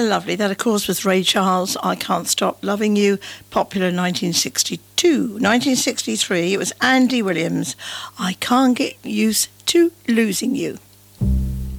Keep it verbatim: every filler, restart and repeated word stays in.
lovely. That, of course, was Ray Charles, I Can't Stop Loving You, popular nineteen sixty-two. nineteen sixty-three, it was Andy Williams, I Can't Get Used to Losing You.